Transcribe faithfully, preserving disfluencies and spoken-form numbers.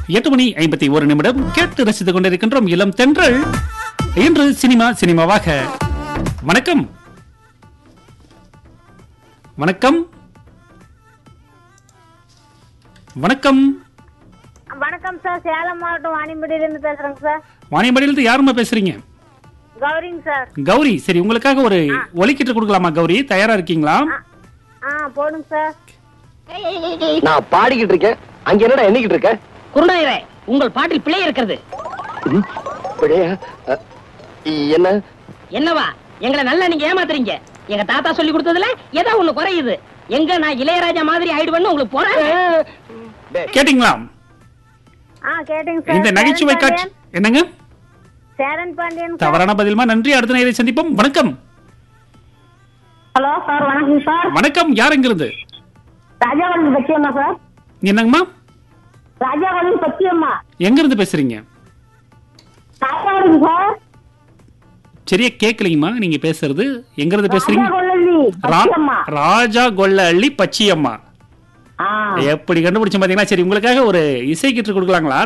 எட்டு மணி ஐம்பத்தி ஒரு நிமிடம் கேட்டு ரசித்துக் கொண்டிருக்கின்றோம் இளம் தென்றல். இன்று சினிமா சினிமாவாக. வணக்கம் வணக்கம் வணக்கம் வணக்கம் சார். சேலம் மாவட்டம் வாணியம்படியிலிருந்து பேசுறேங்க சார். வாணியம்பாடியிலிருந்து யாருமா பேசுறீங்க? கௌரிங்க சார். கௌரி, சரி உங்களுக்காக ஒரு ஒலிக்கிட்டு கொடுக்கலாமா கௌரி? தயாரா இருக்கீங்களா? ஆ போடுங்க சார். நான் பாடிக்கிட்டு இருக்கேன், அங்க என்னடா எண்ணிக்கிட்டு இருக்க? குருநாயரே, உங்கள் பாட்டில் பிழை இருக்கிறது. பிழையா? அ, என்ன? என்னவா? எங்களை நல்லா நீங்க ஏமாத்துறீங்க. எங்க தாத்தா சொல்லி கொடுத்ததுல ஏதோ ஒண்ணு குறையுது. எங்க நான் இளையராஜா மாதிரி ஆயிடுவேன்னு உங்களுக்கு போறேன். கேட்டீங்களா? ஆ கேட்டீங்க சார். இந்த நகைச்சுவை காட்சி என்னங்க? சேரன் பாண்டியன் சார். தவறான பதில்மா. நன்றி. அடுத்த நேரை சந்திப்போம். வணக்கம். ஹலோ சார், வணக்கம் சார். வணக்கம். யார் எங்கிருந்து? ராஜாவளி பச்சியம்மா சார். என்னங்கம்மா? ராஜாவளி பச்சியம்மா. எங்க இருந்து பேசுறீங்க? ராஜாவளி சார். சரியா கேட்கலீங்கம்மா நீங்க பேசுறது. எங்க இருந்து பேசுறீங்க? ராஜாவளி பச்சியம்மா. ராஜா கொல்ல அள்ளி பச்சியம்மா. ஆ எப்படி கண்டுபிடிச்ச பாத்தீங்களா? சரி உங்களுக்காக ஒரு இசை கீற்று கொடுக்கலாங்களா?